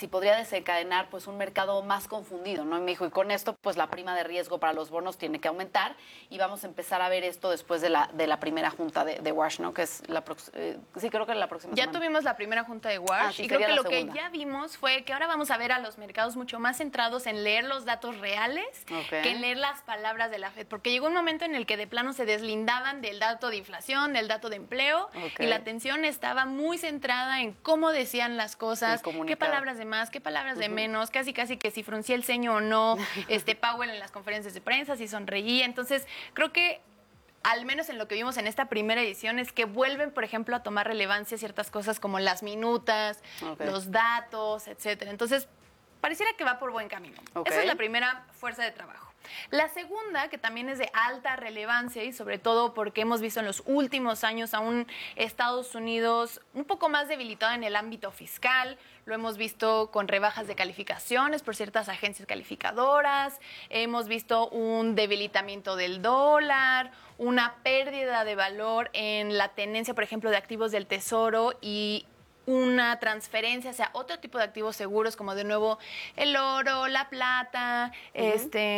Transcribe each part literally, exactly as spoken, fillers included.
si podría desencadenar pues un mercado más confundido, ¿no? Y me dijo, y con esto pues la prima de riesgo para los bonos tiene que aumentar y vamos a empezar a ver esto después de la, de la primera junta de, de Warsh, ¿no? Que es la eh, sí, creo que la próxima Ya semana. tuvimos la primera junta de Warsh ah, sí, y creo que lo segunda. que ya vimos fue que ahora vamos a ver a los mercados mucho más centrados en leer los datos reales okay. que en leer las palabras de la Fed, porque llegó un momento en el que de plano se deslindaban del dato de inflación, del dato de empleo okay. y la atención estaba muy centrada en cómo decían las cosas, qué palabras de más, qué palabras de uh-huh. menos, casi casi que si fruncía el ceño o no, este Powell en las conferencias de prensa, si sonreía. Entonces, creo que al menos en lo que vimos en esta primera edición, es que vuelven, por ejemplo, a tomar relevancia ciertas cosas como las minutas, okay. los datos, etcétera. Entonces, pareciera que va por buen camino. Okay. Esa es la primera fuerza de trabajo. La segunda, que también es de alta relevancia y sobre todo porque hemos visto en los últimos años a un Estados Unidos un poco más debilitado en el ámbito fiscal, lo hemos visto con rebajas de calificaciones por ciertas agencias calificadoras, hemos visto un debilitamiento del dólar, una pérdida de valor en la tenencia, por ejemplo, de activos del Tesoro y una transferencia hacia otro tipo de activos seguros, como de nuevo el oro, la plata, uh-huh. este,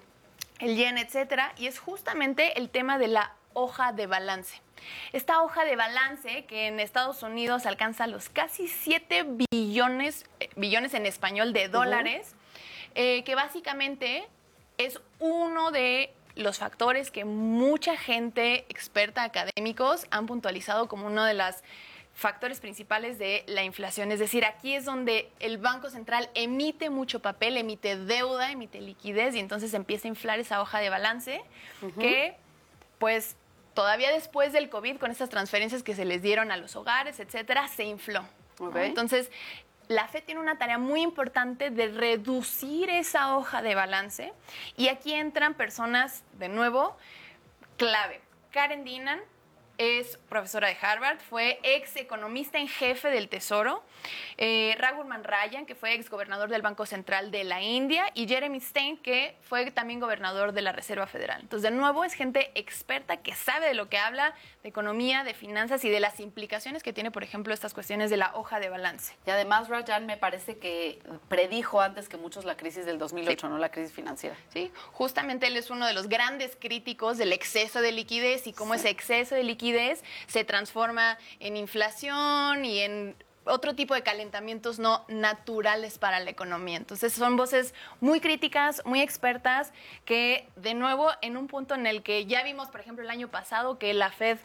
el yen, etcétera. Y es justamente el tema de la hoja de balance. Esta hoja de balance que en Estados Unidos alcanza los casi siete billones, eh, billones en español de dólares, uh-huh. eh, que básicamente es uno de los factores que mucha gente experta, académicos, han puntualizado como uno de las factores principales de la inflación. Es decir, aquí es donde el Banco Central emite mucho papel, emite deuda, emite liquidez y entonces empieza a inflar esa hoja de balance uh-huh. que, pues, todavía después del COVID, con estas transferencias que se les dieron a los hogares, etcétera, se infló. Okay. ¿no? Entonces, la Fed tiene una tarea muy importante de reducir esa hoja de balance y aquí entran personas, de nuevo, clave. Karen Dinnan es profesora de Harvard, fue ex economista en jefe del Tesoro, eh, Raghuram Rajan, que fue ex gobernador del Banco Central de la India, y Jeremy Stein, que fue también gobernador de la Reserva Federal. Entonces, de nuevo, es gente experta que sabe de lo que habla, de economía, de finanzas y de las implicaciones que tiene, por ejemplo, estas cuestiones de la hoja de balance. Y además, Rajan me parece que predijo antes que muchos la crisis del dos mil ocho, sí. ¿no? La crisis financiera. Sí, justamente él es uno de los grandes críticos del exceso de liquidez y cómo sí. ese exceso de liquidez se transforma en inflación y en otro tipo de calentamientos no naturales para la economía. Entonces son voces muy críticas, muy expertas, que de nuevo en un punto en el que ya vimos, por ejemplo, el año pasado que la Fed,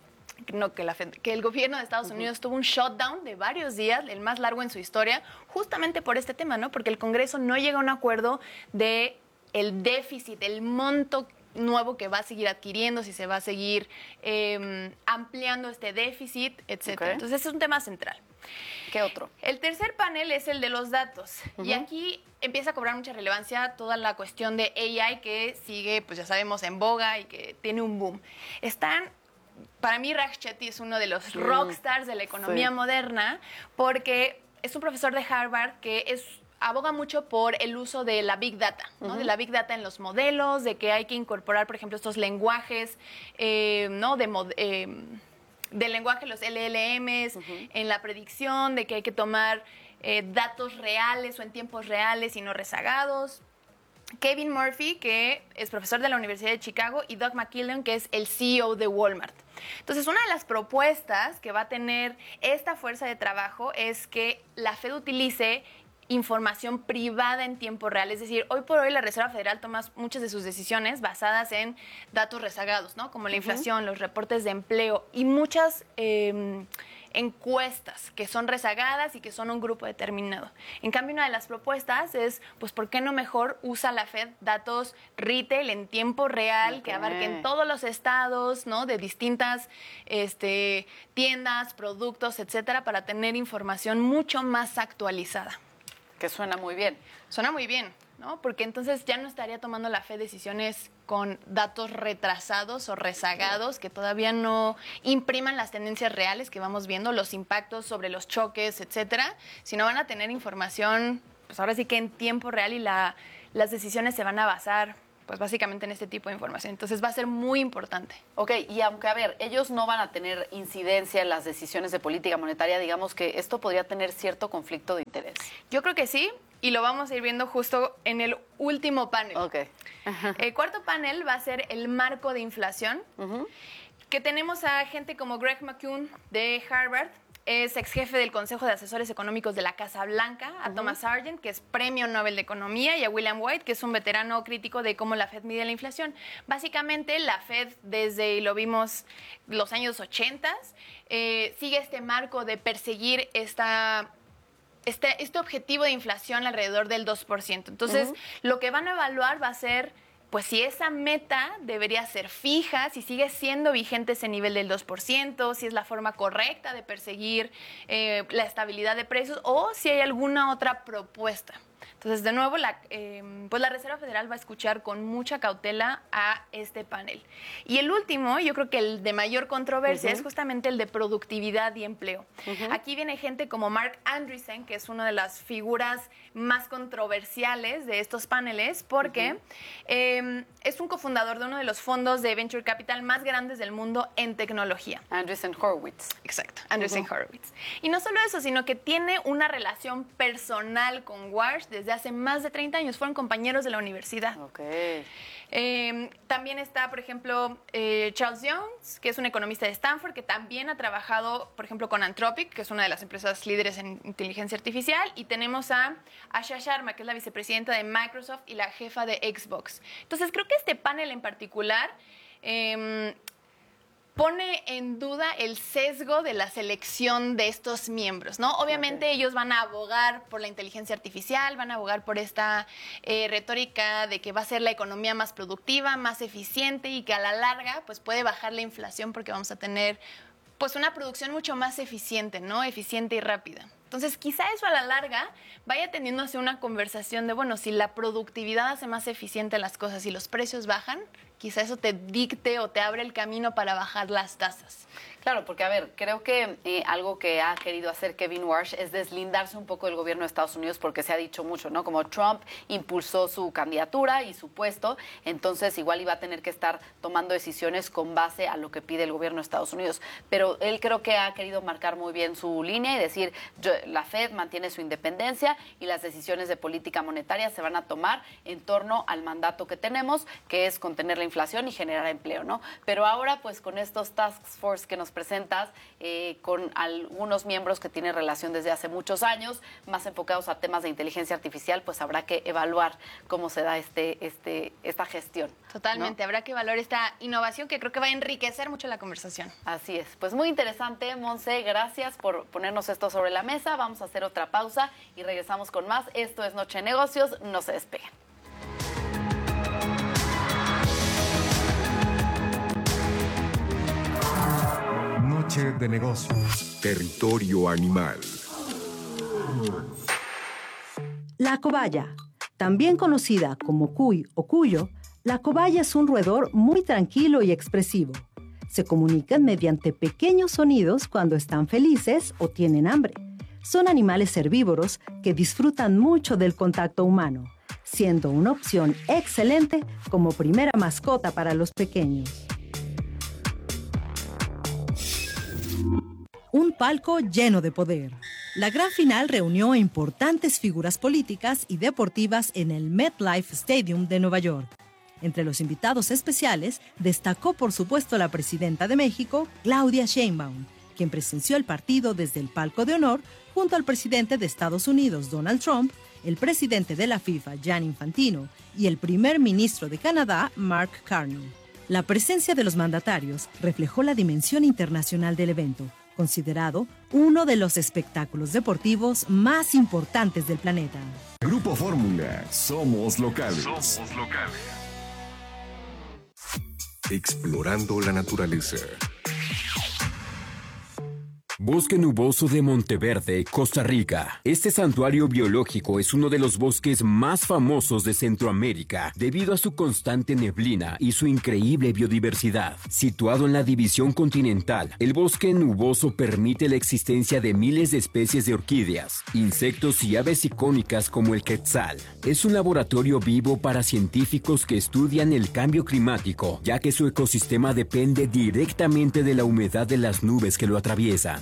no que la Fed, que el gobierno de Estados Unidos uh-huh. tuvo un shutdown de varios días, el más largo en su historia, justamente por este tema, ¿no? Porque el Congreso no llega a un acuerdo de el déficit, el monto nuevo que va a seguir adquiriendo, si se va a seguir eh, ampliando este déficit, etcétera. Okay. Entonces, ese es un tema central. ¿Qué otro? El tercer panel es el de los datos. Uh-huh. Y aquí empieza a cobrar mucha relevancia toda la cuestión de A I que sigue, pues ya sabemos, en boga y que tiene un boom. Están... Para mí, Raj Chetty es uno de los rockstars de la economía sí. moderna porque es un profesor de Harvard que es... aboga mucho por el uso de la Big Data, ¿no? Uh-huh. De la Big Data en los modelos, de que hay que incorporar, por ejemplo, estos lenguajes, eh, ¿no? De mod- eh, del lenguaje, los L L Ms, uh-huh. en la predicción, de que hay que tomar eh, datos reales o en tiempos reales y no rezagados. Kevin Murphy, que es profesor de la Universidad de Chicago, y Doug McKillon, que es el C E O de Walmart. Entonces, una de las propuestas que va a tener esta fuerza de trabajo es que la Fed utilice información privada en tiempo real. Es decir, hoy por hoy la Reserva Federal toma muchas de sus decisiones basadas en datos rezagados, ¿no? Como la inflación, uh-huh. los reportes de empleo y muchas eh, encuestas que son rezagadas y que son un grupo determinado. En cambio, una de las propuestas es, pues, ¿por qué no mejor usa la Fed datos retail en tiempo real okay. que abarquen todos los estados, ¿no? De distintas este, tiendas, productos, etcétera, para tener información mucho más actualizada? Que suena muy bien. Suena muy bien, ¿no? Porque entonces ya no estaría tomando la Fed decisiones con datos retrasados o rezagados que todavía no impriman las tendencias reales que vamos viendo, los impactos sobre los choques, etcétera, sino van a tener información, pues ahora sí que en tiempo real y la, las decisiones se van a basar pues básicamente en este tipo de información. Entonces va a ser muy importante. Ok, y aunque, a ver, ellos no van a tener incidencia en las decisiones de política monetaria, digamos que esto podría tener cierto conflicto de interés. Yo creo que sí, y lo vamos a ir viendo justo en el último panel. Ok. El cuarto panel va a ser el marco de inflación, uh-huh. que tenemos a gente como Greg McKeown de Harvard, es ex jefe del Consejo de Asesores Económicos de la Casa Blanca, a uh-huh. Thomas Sargent, que es Premio Nobel de Economía, y a William White, que es un veterano crítico de cómo la Fed mide la inflación. Básicamente, la Fed, desde, lo vimos, los años ochenta, eh, sigue este marco de perseguir esta... Este, este objetivo de inflación alrededor del dos por ciento. Entonces, uh-huh. lo que van a evaluar va a ser, pues, si esa meta debería ser fija, si sigue siendo vigente ese nivel del dos por ciento, si es la forma correcta de perseguir eh, la estabilidad de precios o si hay alguna otra propuesta. Entonces, de nuevo, la, eh, pues la Reserva Federal va a escuchar con mucha cautela a este panel. Y el último, yo creo que el de mayor controversia, uh-huh. es justamente el de productividad y empleo. Uh-huh. Aquí viene gente como Mark Andreessen, que es una de las figuras más controversiales de estos paneles, porque uh-huh. eh, es un cofundador de uno de los fondos de Venture Capital más grandes del mundo en tecnología. Andreessen Horowitz. Exacto, Andreessen uh-huh. Horowitz. Y no solo eso, sino que tiene una relación personal con Warsh desde hace más de treinta años. Fueron compañeros de la universidad. Okay. Eh, también está, por ejemplo, eh, Charles Jones, que es un economista de Stanford, que también ha trabajado, por ejemplo, con Anthropic, que es una de las empresas líderes en inteligencia artificial. Y tenemos a Asha Sharma, que es la vicepresidenta de Microsoft y la jefa de Xbox. Entonces, creo que este panel en particular... Eh, pone en duda el sesgo de la selección de estos miembros, ¿no? Obviamente okay. ellos van a abogar por la inteligencia artificial, van a abogar por esta eh, retórica de que va a ser la economía más productiva, más eficiente y que a la larga pues puede bajar la inflación porque vamos a tener pues una producción mucho más eficiente, ¿no? Eficiente y rápida. Entonces, quizá eso a la larga vaya teniendo hacia una conversación de, bueno, si la productividad hace más eficiente las cosas y los precios bajan, quizá eso te dicte o te abre el camino para bajar las tasas. Claro, porque, a ver, creo que eh, algo que ha querido hacer Kevin Warsh es deslindarse un poco del gobierno de Estados Unidos, porque se ha dicho mucho, ¿no? Como Trump impulsó su candidatura y su puesto, entonces igual iba a tener que estar tomando decisiones con base a lo que pide el gobierno de Estados Unidos. Pero él creo que ha querido marcar muy bien su línea y decir, yo, la Fed mantiene su independencia y las decisiones de política monetaria se van a tomar en torno al mandato que tenemos, que es contener la inflación y generar empleo, ¿no? Pero ahora, pues, con estos task force que nos presentas, eh, con algunos miembros que tienen relación desde hace muchos años, más enfocados a temas de inteligencia artificial, pues habrá que evaluar cómo se da este, este, esta gestión. Totalmente, ¿no? Habrá que evaluar esta innovación que creo que va a enriquecer mucho la conversación. Así es, pues muy interesante, Monse, gracias por ponernos esto sobre la mesa. Vamos a hacer otra pausa y regresamos con más. Esto es Noche de Negocios, no se despeguen. Noche de Negocios. Territorio animal. La cobaya, también conocida como cuy o cuyo, la cobaya es un roedor muy tranquilo y expresivo. Se comunican mediante pequeños sonidos cuando están felices o tienen hambre. Son animales herbívoros que disfrutan mucho del contacto humano, siendo una opción excelente como primera mascota para los pequeños. Un palco lleno de poder. La gran final reunió a importantes figuras políticas y deportivas en el MetLife Stadium de Nueva York. Entre los invitados especiales destacó por supuesto la presidenta de México, Claudia Sheinbaum, quien presenció el partido desde el palco de honor junto al presidente de Estados Unidos, Donald Trump, el presidente de la FIFA, Gianni Infantino, y el primer ministro de Canadá, Mark Carney. La presencia de los mandatarios reflejó la dimensión internacional del evento, considerado uno de los espectáculos deportivos más importantes del planeta. Grupo Fórmula, somos locales. Somos locales. Explorando la naturaleza. Bosque Nuboso de Monteverde, Costa Rica. Este santuario biológico es uno de los bosques más famosos de Centroamérica debido a su constante neblina y su increíble biodiversidad. Situado en la división continental, el bosque nuboso permite la existencia de miles de especies de orquídeas, insectos y aves icónicas como el quetzal. Es un laboratorio vivo para científicos que estudian el cambio climático, ya que su ecosistema depende directamente de la humedad de las nubes que lo atraviesan.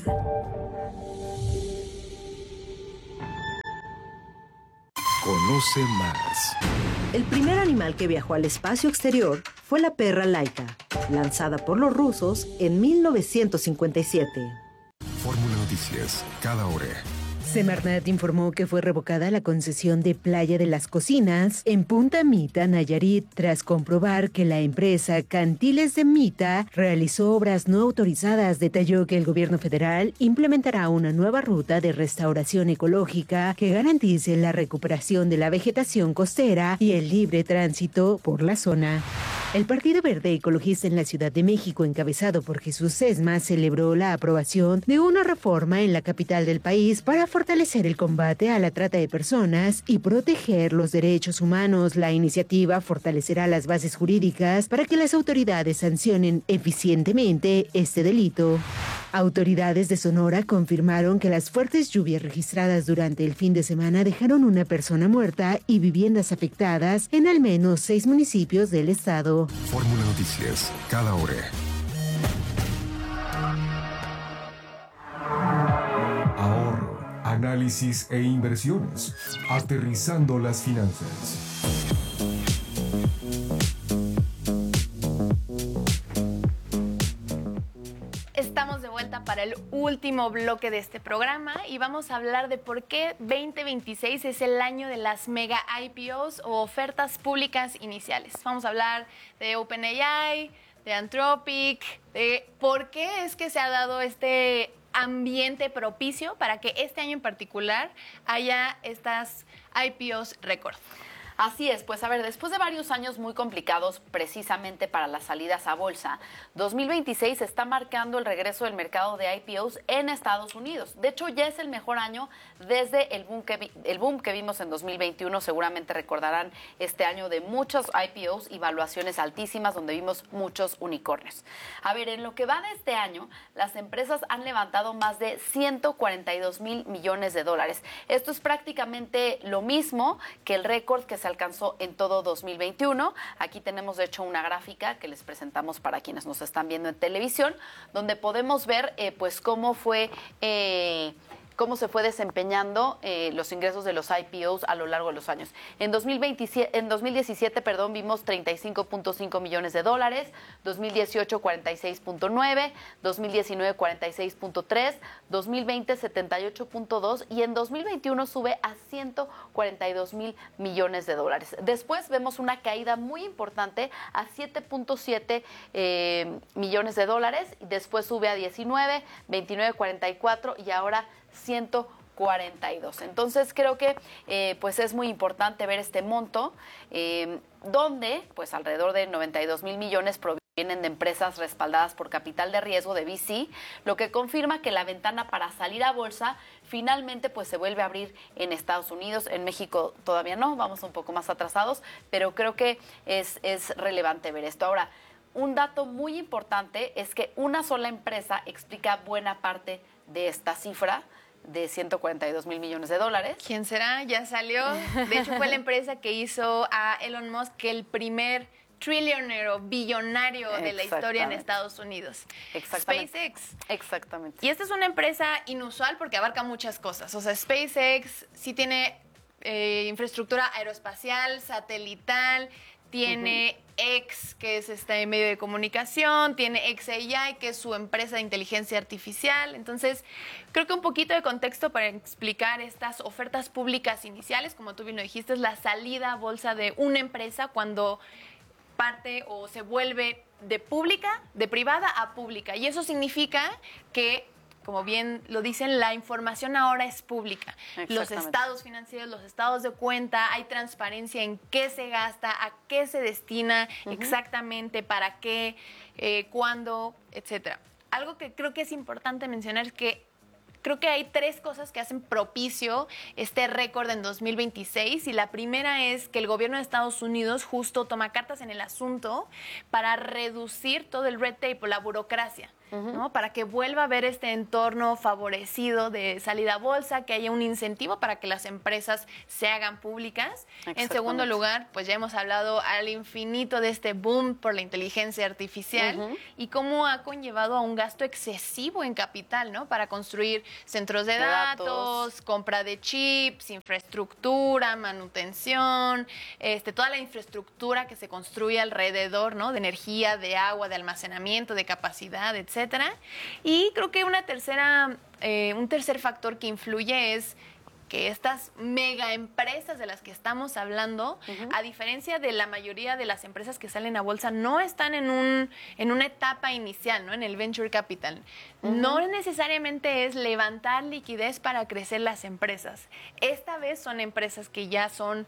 Conoce más. El primer animal que viajó al espacio exterior fue la perra Laika, lanzada por los rusos en mil novecientos cincuenta y siete. Fórmula Noticias, cada hora. Semarnat informó que fue revocada la concesión de Playa de las Cocinas en Punta Mita, Nayarit, tras comprobar que la empresa Cantiles de Mita realizó obras no autorizadas. Detalló que el gobierno federal implementará una nueva ruta de restauración ecológica que garantice la recuperación de la vegetación costera y el libre tránsito por la zona. El Partido Verde Ecologista en la Ciudad de México, encabezado por Jesús Sesma, celebró la aprobación de una reforma en la capital del país para fortalecer el combate a la trata de personas y proteger los derechos humanos. La iniciativa fortalecerá las bases jurídicas para que las autoridades sancionen eficientemente este delito. Autoridades de Sonora confirmaron que las fuertes lluvias registradas durante el fin de semana dejaron una persona muerta y viviendas afectadas en al menos seis municipios del estado. Fórmula Noticias, cada hora. Ahorro, análisis e inversiones. Aterrizando las finanzas. Estamos de vuelta para el último bloque de este programa y vamos a hablar de por qué veinte veintiséis es el año de las mega I P Os o ofertas públicas iniciales. Vamos a hablar de OpenAI, de Anthropic, de por qué es que se ha dado este ambiente propicio para que este año en particular haya estas I P Os récord. Así es, pues a ver, después de varios años muy complicados precisamente para las salidas a bolsa, dos mil veintiséis está marcando el regreso del mercado de I P Os en Estados Unidos. De hecho, ya es el mejor año desde el boom que, vi, el boom que vimos en dos mil veintiuno. Seguramente recordarán este año de muchos I P Os y valuaciones altísimas donde vimos muchos unicornios. A ver, en lo que va de este año, las empresas han levantado más de ciento cuarenta y dos mil millones de dólares. Esto es prácticamente lo mismo que el récord que se alcanzó en todo dos mil veintiuno. Aquí tenemos de hecho una gráfica que les presentamos para quienes nos están viendo en televisión, donde podemos ver eh, pues cómo fue eh, cómo se fue desempeñando eh, los ingresos de los I P Os a lo largo de los años. En dos mil veintisiete, en dos mil diecisiete, perdón, vimos treinta y cinco punto cinco millones de dólares, dos mil dieciocho cuarenta y seis punto nueve, dos mil diecinueve cuarenta y seis punto tres, dos mil veinte setenta y ocho punto dos y en dos mil veintiuno sube a ciento cuarenta y dos mil millones de dólares. Después vemos una caída muy importante a siete punto siete eh, millones de dólares, y después sube a diecinueve, veintinueve cuarenta y cuatro y ahora ciento cuarenta y dos. Entonces creo que eh, pues es muy importante ver este monto, eh, donde pues alrededor de noventa y dos mil millones provienen de empresas respaldadas por capital de riesgo de V C, lo que confirma que la ventana para salir a bolsa finalmente pues se vuelve a abrir en Estados Unidos. En México todavía no, vamos un poco más atrasados, pero creo que es, es relevante ver esto. Ahora, un dato muy importante es que una sola empresa explica buena parte de esta cifra de ciento cuarenta y dos mil millones de dólares. ¿Quién será? Ya salió. De hecho, fue la empresa que hizo a Elon Musk el primer trillionero, billonario de la historia en Estados Unidos. Exactamente. SpaceX. Exactamente. Y esta es una empresa inusual porque abarca muchas cosas. O sea, SpaceX sí tiene eh, infraestructura aeroespacial, satelital, tiene uh-huh. X, que es este medio de comunicación, tiene X A I, que es su empresa de inteligencia artificial. Entonces, creo que un poquito de contexto para explicar estas ofertas públicas iniciales, como tú bien lo dijiste, es la salida a bolsa de una empresa cuando parte o se vuelve de pública, de privada a pública. Y eso significa que, como bien lo dicen, la información ahora es pública. Los estados financieros, los estados de cuenta, hay transparencia en qué se gasta, a qué se destina uh-huh. exactamente, para qué, eh, cuándo, etcétera. Algo que creo que es importante mencionar es que creo que hay tres cosas que hacen propicio este récord en dos mil veintiséis, y la primera es que el gobierno de Estados Unidos justo toma cartas en el asunto para reducir todo el red tape o la burocracia. ¿no? Para que vuelva a haber este entorno favorecido de salida a bolsa, que haya un incentivo para que las empresas se hagan públicas. En segundo lugar, pues ya hemos hablado al infinito de este boom por la inteligencia artificial uh-huh. y cómo ha conllevado a un gasto excesivo en capital, ¿no? Para construir centros de, de datos, datos, compra de chips, infraestructura, manutención, este, toda la infraestructura que se construye alrededor, ¿no? De energía, de agua, de almacenamiento, de capacidad, etcétera. Y creo que una tercera, eh, un tercer factor que influye es que estas mega empresas de las que estamos hablando, uh-huh. a diferencia de la mayoría de las empresas que salen a bolsa, no están en un en una etapa inicial, ¿no? En el venture capital. Uh-huh. No necesariamente es levantar liquidez para crecer las empresas. Esta vez son empresas que ya son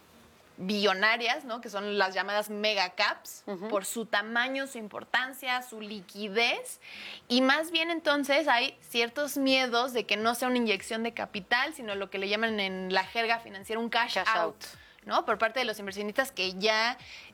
billonarias, ¿no? Que son las llamadas mega caps, uh-huh. por su tamaño, su importancia, su liquidez, y más bien entonces hay ciertos miedos de que no sea una inyección de capital, sino lo que le llaman en la jerga financiera un cash, cash out, out, ¿no? Por parte de los inversionistas que ya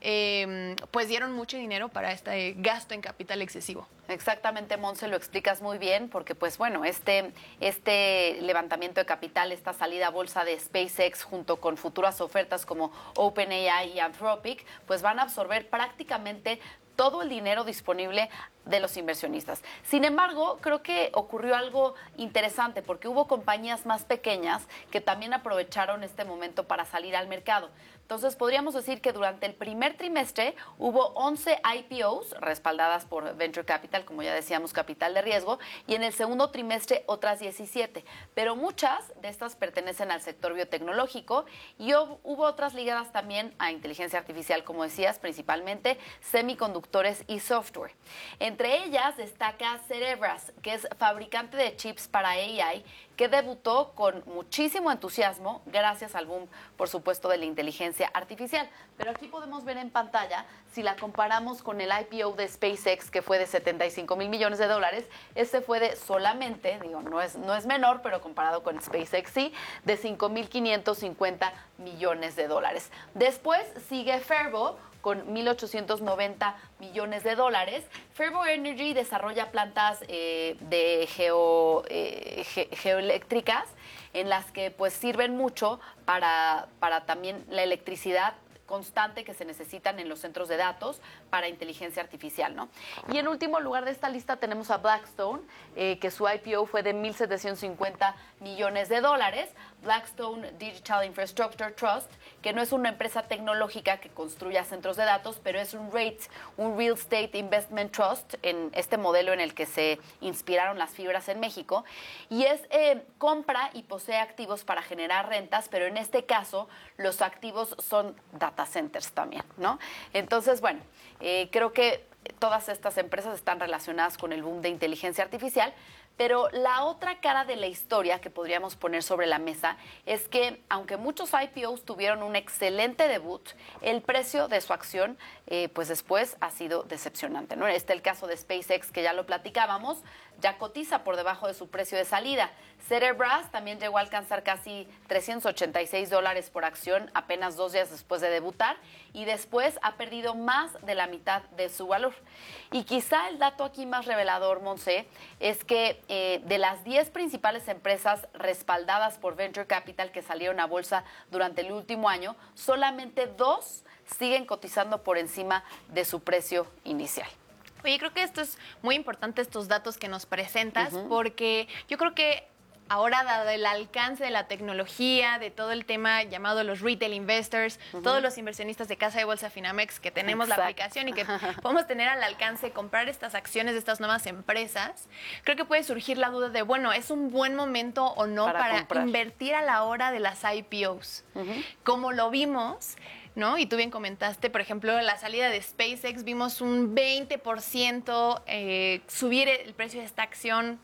eh, pues dieron mucho dinero para este gasto en capital excesivo. Exactamente, Monse, lo explicas muy bien, porque pues bueno, este, este levantamiento de capital, esta salida a bolsa de SpaceX junto con futuras ofertas como OpenAI y Anthropic, pues van a absorber prácticamente todo el dinero disponible de los inversionistas. Sin embargo, creo que ocurrió algo interesante porque hubo compañías más pequeñas que también aprovecharon este momento para salir al mercado. Entonces, podríamos decir que durante el primer trimestre hubo once I P Os respaldadas por Venture Capital, como ya decíamos, capital de riesgo, y en el segundo trimestre otras diecisiete. Pero muchas de estas pertenecen al sector biotecnológico y hubo otras ligadas también a inteligencia artificial, como decías, principalmente semiconductores y software. Entre ellas destaca Cerebras, que es fabricante de chips para A I, que debutó con muchísimo entusiasmo gracias al boom, por supuesto, de la inteligencia artificial. Pero aquí podemos ver en pantalla, si la comparamos con el I P O de SpaceX, que fue de setenta y cinco mil millones de dólares, este fue de solamente, digo, no es, no es menor, pero comparado con SpaceX sí, de cinco mil quinientos cincuenta millones de dólares. Después sigue Fervo, con mil ochocientos noventa millones de dólares. Fervo Energy desarrolla plantas eh, de geo, eh, ge, geoeléctricas en las que pues sirven mucho para, para también la electricidad constante que se necesitan en los centros de datos para inteligencia artificial, ¿no? Y en último lugar de esta lista tenemos a Blackstone, eh, que su I P O fue de mil setecientos cincuenta millones de dólares. Blackstone Digital Infrastructure Trust, que no es una empresa tecnológica que construya centros de datos, pero es un REIT, un Real Estate Investment Trust, en este modelo en el que se inspiraron las fibras en México, y es eh, compra y posee activos para generar rentas, pero en este caso los activos son data centers también, ¿no? Entonces, bueno, eh, creo que todas estas empresas están relacionadas con el boom de inteligencia artificial, pero la otra cara de la historia que podríamos poner sobre la mesa es que, aunque muchos I P Os tuvieron un excelente debut, el precio de su acción, eh, pues después ha sido decepcionante, ¿no? Este es el caso de SpaceX, que ya lo platicábamos, ya cotiza por debajo de su precio de salida. Cerebras también llegó a alcanzar casi trescientos ochenta y seis dólares por acción apenas dos días después de debutar, y después ha perdido más de la mitad de su valor. Y quizá el dato aquí más revelador, Monse, es que eh, de las diez principales empresas respaldadas por Venture Capital que salieron a bolsa durante el último año, solamente dos siguen cotizando por encima de su precio inicial. Oye, creo que esto es muy importante, estos datos que nos presentas, uh-huh. porque yo creo que ahora, dado el alcance de la tecnología, de todo el tema llamado los retail investors, uh-huh. todos los inversionistas de Casa de Bolsa Finamex que tenemos Exacto. la aplicación y que podemos tener al alcance comprar estas acciones de estas nuevas empresas, creo que puede surgir la duda de, bueno, ¿es un buen momento o no para, para invertir a la hora de las I P Os? Uh-huh. Como lo vimos, ¿no? Y tú bien comentaste, por ejemplo, la salida de SpaceX, vimos un veinte por ciento eh, subir el precio de esta acción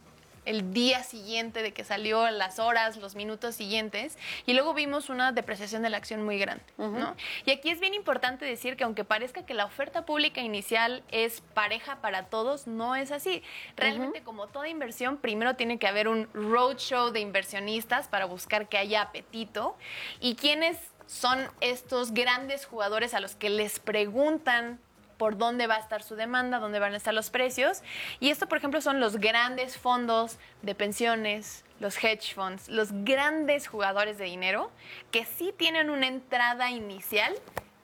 el día siguiente de que salió, las horas, los minutos siguientes, y luego vimos una depreciación de la acción muy grande, uh-huh. ¿no? Y aquí es bien importante decir que aunque parezca que la oferta pública inicial es pareja para todos, no es así. Realmente, uh-huh. como toda inversión, primero tiene que haber un roadshow de inversionistas para buscar que haya apetito. ¿Y quiénes son estos grandes jugadores a los que les preguntan por dónde va a estar su demanda, dónde van a estar los precios? Y esto, por ejemplo, son los grandes fondos de pensiones, los hedge funds, los grandes jugadores de dinero que sí tienen una entrada inicial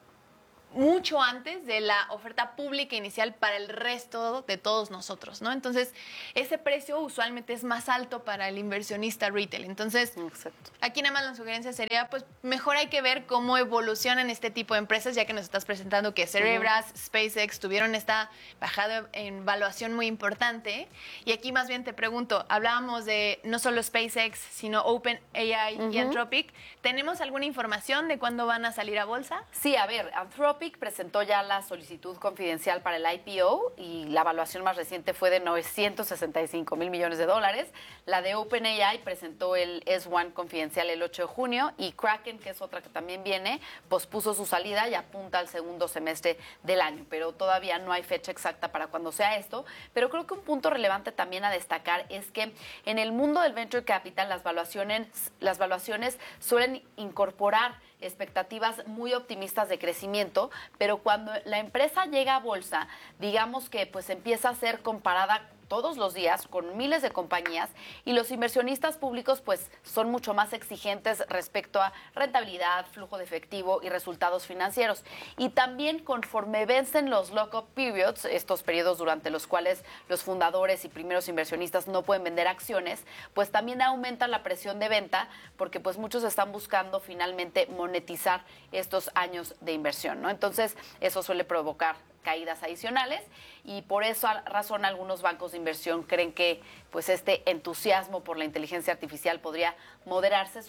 mucho antes de la oferta pública inicial para el resto de todos nosotros, ¿no? Entonces, ese precio usualmente es más alto para el inversionista retail. Entonces, exacto. Aquí nada más la sugerencia sería, pues, mejor hay que ver cómo evolucionan este tipo de empresas, ya que nos estás presentando que Cerebras, uh-huh. SpaceX tuvieron esta bajada en valuación muy importante. Y aquí más bien te pregunto, hablábamos de no solo SpaceX, sino OpenAI uh-huh. y Anthropic. ¿Tenemos alguna información de cuándo van a salir a bolsa? Sí, a ver, Anthropic presentó ya la solicitud confidencial para el I P O y la evaluación más reciente fue de novecientos sesenta y cinco mil millones de dólares. La de OpenAI presentó el S uno confidencial el ocho de junio y Kraken, que es otra que también viene, pospuso su salida y apunta al segundo semestre del año, pero todavía no hay fecha exacta para cuando sea esto. Pero creo que un punto relevante también a destacar es que en el mundo del venture capital las valuaciones, las valuaciones suelen incorporar expectativas muy optimistas de crecimiento, pero cuando la empresa llega a bolsa, digamos que pues empieza a ser comparada todos los días con miles de compañías y los inversionistas públicos pues son mucho más exigentes respecto a rentabilidad, flujo de efectivo y resultados financieros. Y también conforme vencen los lock-up periods, estos periodos durante los cuales los fundadores y primeros inversionistas no pueden vender acciones, pues también aumenta la presión de venta porque pues muchos están buscando finalmente monetizar estos años de inversión, ¿no? Entonces eso suele provocar caídas adicionales y por esa razón algunos bancos de inversión creen que pues este entusiasmo por la inteligencia artificial podría moderarse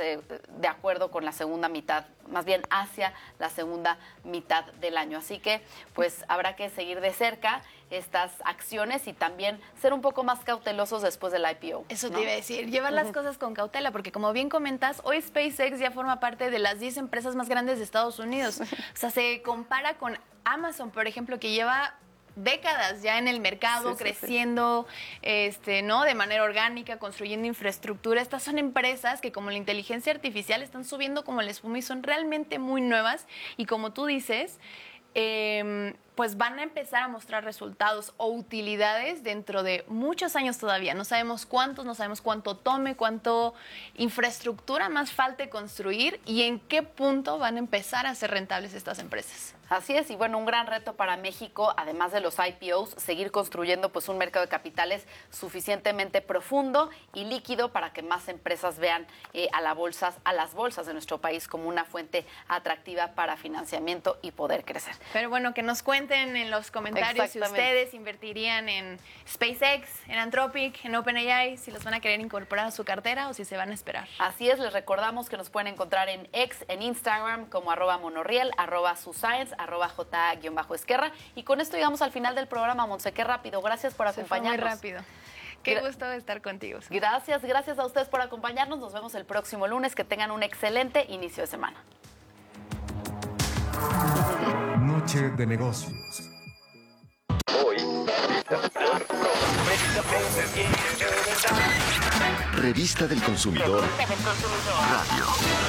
de acuerdo con la segunda mitad, más bien hacia la segunda mitad del año. Así que pues habrá que seguir de cerca estas acciones y también ser un poco más cautelosos después del I P O. Eso ¿no? te iba a decir, llevar las cosas con cautela, porque como bien comentas, hoy SpaceX ya forma parte de las diez empresas más grandes de Estados Unidos. O sea, se compara con Amazon, por ejemplo, que lleva décadas ya en el mercado, sí, creciendo, sí, sí. Este, ¿no? De manera orgánica, construyendo infraestructura. Estas son empresas que, como la inteligencia artificial, están subiendo como la espuma y son realmente muy nuevas. Y como tú dices, eh, pues van a empezar a mostrar resultados o utilidades dentro de muchos años todavía. No sabemos cuántos, no sabemos cuánto tome, cuánto infraestructura más falte construir y en qué punto van a empezar a ser rentables estas empresas. Así es, y bueno, un gran reto para México, además de los I P Os, seguir construyendo pues un mercado de capitales suficientemente profundo y líquido para que más empresas vean eh, a, la bolsas, a las bolsas de nuestro país como una fuente atractiva para financiamiento y poder crecer. Pero bueno, que nos cuenten en los comentarios si ustedes invertirían en SpaceX, en Anthropic, en OpenAI, si los van a querer incorporar a su cartera o si se van a esperar. Así es, les recordamos que nos pueden encontrar en X, en Instagram, como arroba monorriel, arroba suscience, arroba j-esquerra. Y con esto llegamos al final del programa, Monse. Qué rápido. Gracias por acompañarnos. Se fue muy rápido. Qué Gra- gusto estar contigo. Gracias, gracias a ustedes por acompañarnos. Nos vemos el próximo lunes. Que tengan un excelente inicio de semana. Noche de negocios. Hoy, Revista del Consumidor Radio.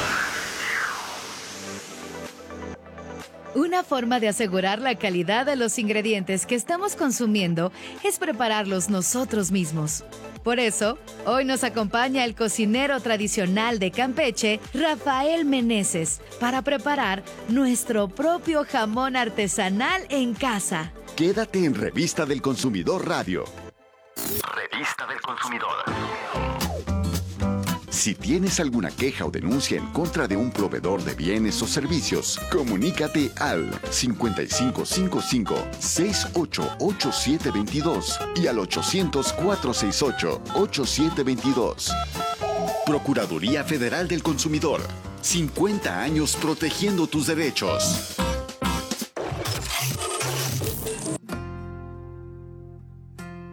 Una forma de asegurar la calidad de los ingredientes que estamos consumiendo es prepararlos nosotros mismos. Por eso, hoy nos acompaña el cocinero tradicional de Campeche, Rafael Meneses, para preparar nuestro propio jamón artesanal en casa. Quédate en Revista del Consumidor Radio. Revista del Consumidor. Si tienes alguna queja o denuncia en contra de un proveedor de bienes o servicios, comunícate al cincuenta y cinco cincuenta y cinco, sesenta y ocho, ochenta y siete veintidós y al ochocientos, cuatrocientos sesenta y ocho, ochenta y siete veintidós. Procuraduría Federal del Consumidor. cincuenta años protegiendo tus derechos.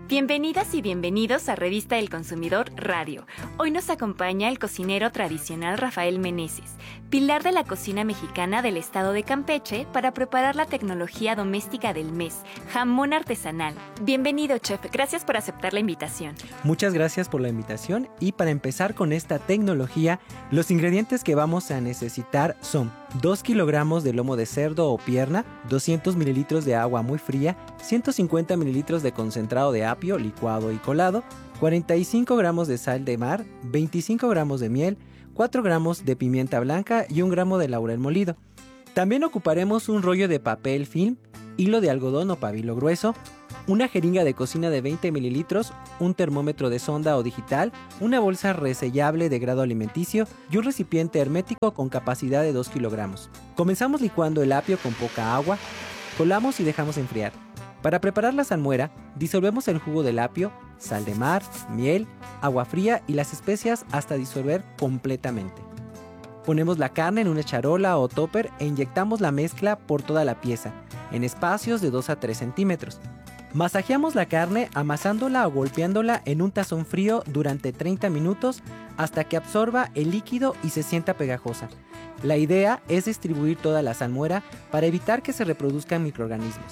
Bienvenidas y bienvenidos a Revista del Consumidor Radio. Hoy nos acompaña el cocinero tradicional Rafael Meneses, pilar de la cocina mexicana del estado de Campeche, para preparar la tecnología doméstica del mes, jamón artesanal. Bienvenido, chef. Gracias por aceptar la invitación. Muchas gracias por la invitación y para empezar con esta tecnología, los ingredientes que vamos a necesitar son dos kilogramos de lomo de cerdo o pierna, doscientos mililitros de agua muy fría, ciento cincuenta mililitros de concentrado de apio licuado y colado, cuarenta y cinco gramos de sal de mar, veinticinco gramos de miel, cuatro gramos de pimienta blanca y un gramo de laurel molido. También ocuparemos un rollo de papel film, hilo de algodón o pabilo grueso, una jeringa de cocina de veinte mililitros, un termómetro de sonda o digital, una bolsa resellable de grado alimenticio y un recipiente hermético con capacidad de dos kilogramos. Comenzamos licuando el apio con poca agua, colamos y dejamos enfriar. Para preparar la salmuera, disolvemos el jugo del apio, sal de mar, miel, agua fría y las especias hasta disolver completamente. Ponemos la carne en una charola o topper e inyectamos la mezcla por toda la pieza, en espacios de dos a tres centímetros. Masajeamos la carne amasándola o golpeándola en un tazón frío durante treinta minutos hasta que absorba el líquido y se sienta pegajosa. La idea es distribuir toda la salmuera para evitar que se reproduzcan microorganismos.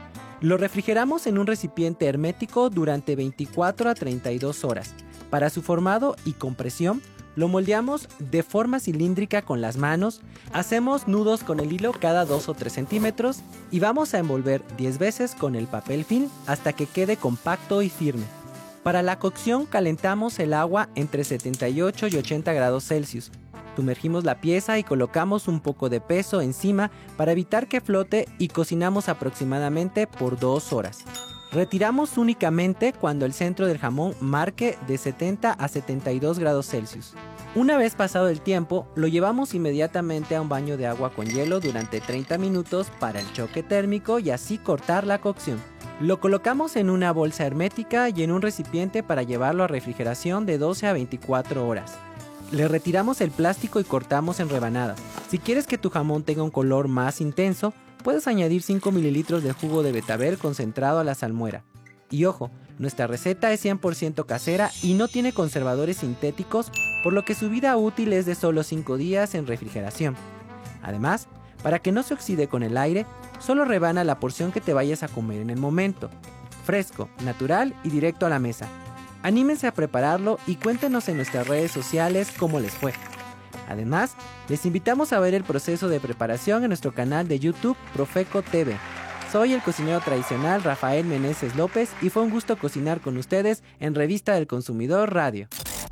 Lo refrigeramos en un recipiente hermético durante veinticuatro a treinta y dos horas. Para su formado y compresión, lo moldeamos de forma cilíndrica con las manos, hacemos nudos con el hilo cada dos o tres centímetros y vamos a envolver diez veces con el papel film hasta que quede compacto y firme. Para la cocción calentamos el agua entre setenta y ocho y ochenta grados Celsius. Sumergimos la pieza y colocamos un poco de peso encima para evitar que flote y cocinamos aproximadamente por dos horas. Retiramos únicamente cuando el centro del jamón marque de setenta a setenta y dos grados Celsius. Una vez pasado el tiempo, lo llevamos inmediatamente a un baño de agua con hielo durante treinta minutos para el choque térmico y así cortar la cocción. Lo colocamos en una bolsa hermética y en un recipiente para llevarlo a refrigeración de doce a veinticuatro horas. Le retiramos el plástico y cortamos en rebanadas. Si quieres que tu jamón tenga un color más intenso, puedes añadir cinco mililitros de jugo de betabel concentrado a la salmuera. Y ojo, nuestra receta es cien por ciento casera y no tiene conservadores sintéticos, por lo que su vida útil es de solo cinco días en refrigeración. Además, para que no se oxide con el aire, solo rebana la porción que te vayas a comer en el momento. Fresco, natural y directo a la mesa. Anímense a prepararlo y cuéntenos en nuestras redes sociales cómo les fue. Además, les invitamos a ver el proceso de preparación en nuestro canal de YouTube Profeco T V. Soy el cocinero tradicional Rafael Meneses López y fue un gusto cocinar con ustedes en Revista del Consumidor Radio.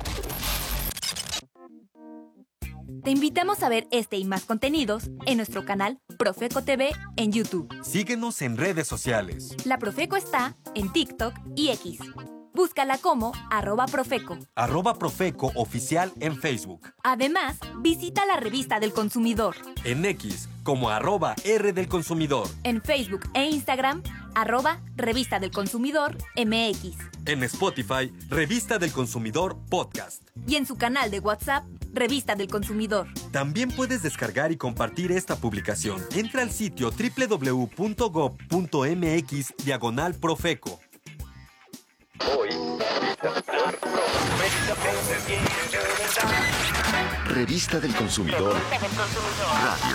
Te invitamos a ver este y más contenidos en nuestro canal Profeco T V en YouTube. Síguenos en redes sociales. La Profeco está en TikTok y X. Búscala como arroba Profeco. Arroba Profeco Oficial en Facebook. Además, visita la Revista del Consumidor. En X como arroba R del Consumidor. En Facebook e Instagram, arroba Revista del Consumidor M X. En Spotify, Revista del Consumidor Podcast. Y en su canal de WhatsApp, Revista del Consumidor. También puedes descargar y compartir esta publicación. Entra al sitio doble u doble u doble u punto gob punto m x diagonal Profeco. Hoy, Revista del Consumidor Radio.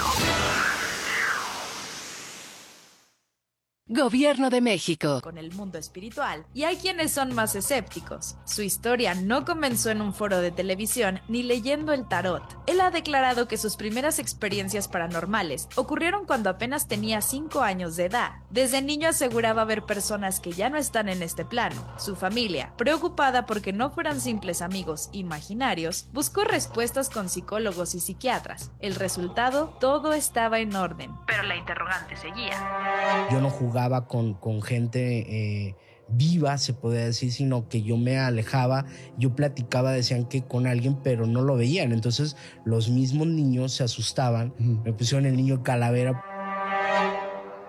Gobierno de México. Con el mundo espiritual. Y hay quienes son más escépticos. Su historia no comenzó en un foro de televisión ni leyendo el tarot. Él ha declarado que sus primeras experiencias paranormales ocurrieron cuando apenas tenía cinco años de edad. Desde niño aseguraba ver personas que ya no están en este plano. Su familia, preocupada porque no fueran simples amigos imaginarios, buscó respuestas con psicólogos y psiquiatras. El resultado, todo estaba en orden. Pero la interrogante seguía. Yo no jugaba con, con gente eh, viva, se podría decir, sino que yo me alejaba, yo platicaba, decían que con alguien, pero no lo veían. Entonces los mismos niños se asustaban, uh-huh. Me pusieron el niño calavera. Fue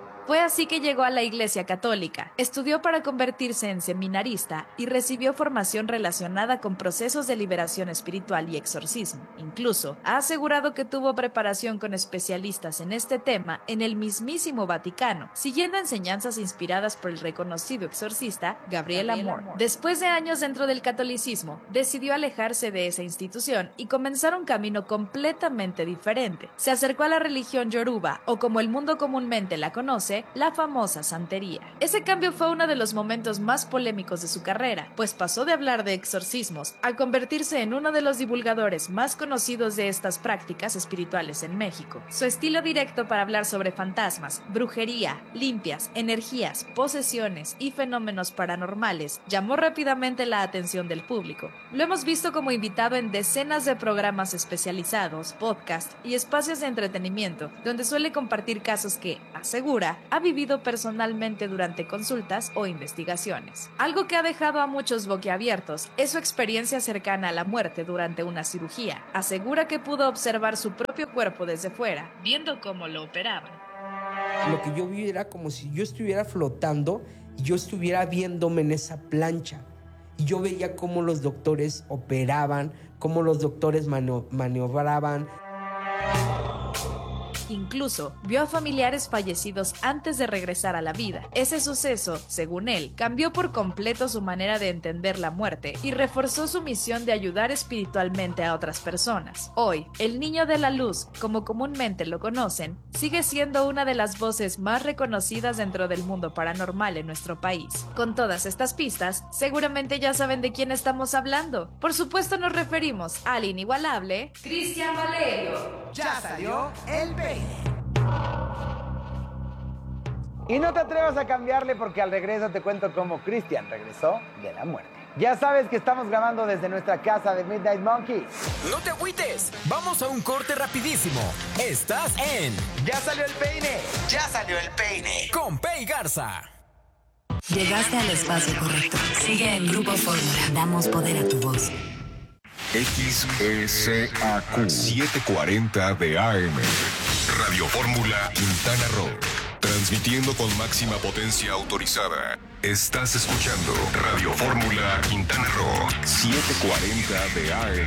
así que llegó a la Iglesia Católica, estudió para convertirse en seminarista y recibió formación relacionada con procesos de liberación espiritual y exorcismo. Incluso ha asegurado que tuvo preparación con especialistas en este tema en el mismísimo Vaticano, siguiendo enseñanzas inspiradas por el reconocido exorcista Gabriel Amor. Después de años dentro del catolicismo, decidió alejarse de esa institución y comenzar un camino completamente diferente. Se acercó a la religión yoruba, o como el mundo comúnmente la conoce, la famosa santería. Ese cambio fue uno de los momentos más polémicos de su carrera, pues pasó de hablar de exorcismos a convertirse en uno de los divulgadores más conocidos de estas prácticas espirituales en México. Su estilo directo para hablar sobre fantasmas, brujería, limpias, energías, posesiones y fenómenos paranormales llamó rápidamente la atención del público. Lo hemos visto como invitado en decenas de programas especializados, podcasts y espacios de entretenimiento, donde suele compartir casos que, asegura, ha vivido personalmente durante consultas o investigaciones. Algo que ha dejado a muchos boquiabiertos es su experiencia cercana a la muerte durante una cirugía. Asegura que pudo observar su propio cuerpo desde fuera, viendo cómo lo operaban. Lo que yo vi era como si yo estuviera flotando y yo estuviera viéndome en esa plancha. Y yo veía cómo los doctores operaban, cómo los doctores mano- maniobraban. Incluso vio a familiares fallecidos antes de regresar a la vida. Ese suceso, según él, cambió por completo su manera de entender la muerte y reforzó su misión de ayudar espiritualmente a otras personas. Hoy, el Niño de la Luz, como comúnmente lo conocen, sigue siendo una de las voces más reconocidas dentro del mundo paranormal en nuestro país. Con todas estas pistas, seguramente ya saben de quién estamos hablando. Por supuesto nos referimos al inigualable Cristian Valerio. Ya salió el peine. Y no te atrevas a cambiarle porque al regreso te cuento cómo Cristian regresó de la muerte. Ya sabes que estamos grabando desde nuestra casa de Midnight Monkeys. No te agüites, vamos a un corte rapidísimo. Estás en Ya salió el peine, ya salió el peine. Con Pei Garza. Llegaste al espacio correcto. Sigue en Grupo Fórmula. Damos poder a tu voz. X S A Q setecientos cuarenta de A M. Radio Fórmula Quintana Roo. Transmitiendo con máxima potencia autorizada. Estás escuchando Radio Fórmula Quintana Roo setecientos cuarenta de A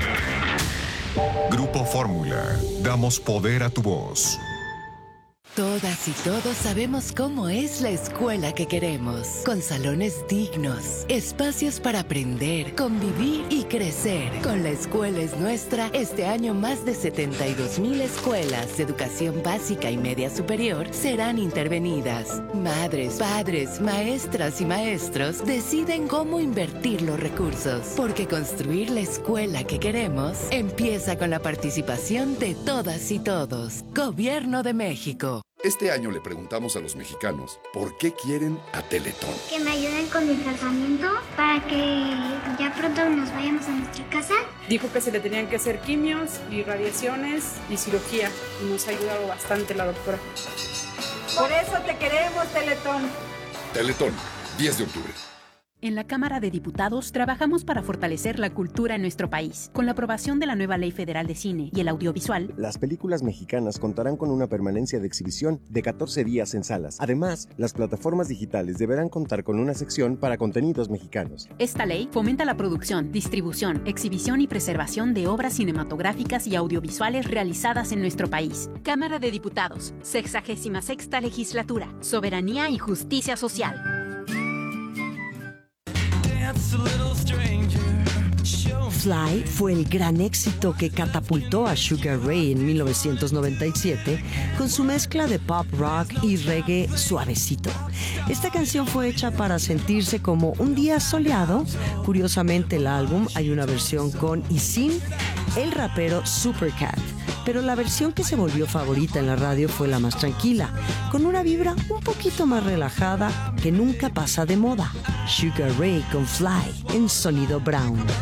M. Grupo Fórmula. Damos poder a tu voz. Todas y todos sabemos cómo es la escuela que queremos, con salones dignos, espacios para aprender, convivir y crecer. Con La Escuela es Nuestra, este año más de setenta y dos mil escuelas de educación básica y media superior serán intervenidas. Madres, padres, maestras y maestros deciden cómo invertir los recursos, porque construir la escuela que queremos empieza con la participación de todas y todos. Gobierno de México. Este año le preguntamos a los mexicanos por qué quieren a Teletón. Que me ayuden con mi tratamiento para que ya pronto nos vayamos a nuestra casa. Dijo que se le tenían que hacer quimios y radiaciones y cirugía. Y nos ha ayudado bastante la doctora. Por eso te queremos, Teletón. Teletón, diez de octubre. En la Cámara de Diputados trabajamos para fortalecer la cultura en nuestro país. Con la aprobación de la nueva Ley Federal de Cine y el Audiovisual, las películas mexicanas contarán con una permanencia de exhibición de catorce días en salas. Además, las plataformas digitales deberán contar con una sección para contenidos mexicanos. Esta ley fomenta la producción, distribución, exhibición y preservación de obras cinematográficas y audiovisuales realizadas en nuestro país. Cámara de Diputados, sexagésima sexta Legislatura, Soberanía y Justicia Social. Fly fue el gran éxito que catapultó a Sugar Ray en mil novecientos noventa y siete con su mezcla de pop rock y reggae suavecito. Esta canción fue hecha para sentirse como un día soleado. Curiosamente, el álbum hay una versión con y sin el rapero Supercat, pero la versión que se volvió favorita en la radio fue la más tranquila, con una vibra un poquito más relajada que nunca pasa de moda. Sugar Ray con Fly en Sonido Brown.